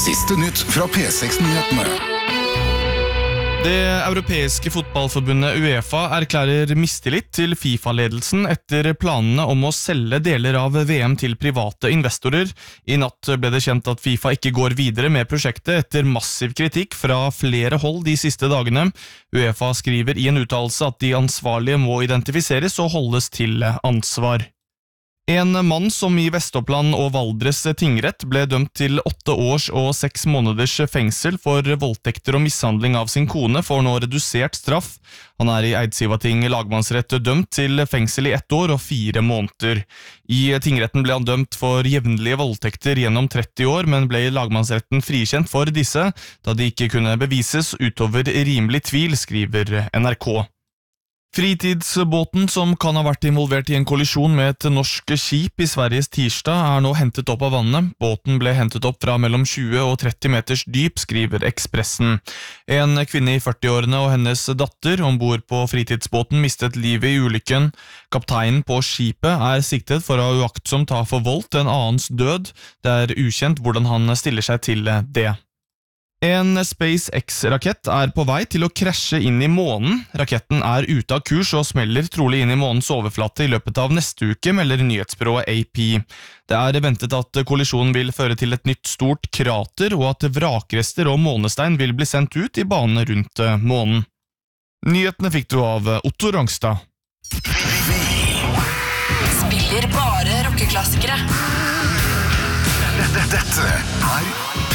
Siste nytt fra P6-nyhetene. Det europeiske fotballforbundet UEFA erklærer mistillit til FIFA-ledelsen etter planene om å selge deler av VM til private investorer. I natt ble det kjent at FIFA ikke går videre med prosjektet etter massiv kritikk fra flere hold de siste dagene. UEFA skriver i en uttalelse at de ansvarlige må identifiseres og holdes til ansvar. En mann som i Vestoppland og Valdres tingrett ble dømt til 8 års og 6 måneders fengsel for voldtekter og mishandling av sin kone, får nå redusert straff. Han er i Eidsivating lagmannsrett dømt til fengsel i 1 år og 4 måneder. I tingretten ble han dømt for jevnlige voldtekter gjennom 30 år, men ble i lagmannsretten frikjent for disse, da de ikke kunne bevises utover rimelig tvil, skriver NRK. Fritidsbåten som kan ha vært involvert i en kollisjon med et norsk skip i Sveriges tirsdag er nå hentet opp av vannet. Båten ble hentet opp fra mellom 20 og 30 meters dyp, skriver Ekspressen. En kvinne i 40-årene og hennes datter ombord på fritidsbåten mistet livet i ulykken. Kapteinen på skipet er siktet for å ha uaktsomt ha forvoldt en annens død. Det er ukjent hvordan han stiller seg til det. En SpaceX-rakett er på vei til å krasje inn i månen. Raketten er ute av kurs og smeller trolig inn i månens overflate i løpet av neste uke, melder nyhetsbyrået AP. Det er ventet at kollisjonen vil føre til et nytt stort krater, og at vrakrester og månestein vil bli sendt ut i bane rundt månen. Nyhetene fikk du av Otto Rangstad. Spiller bare rockeklassikere. Dette er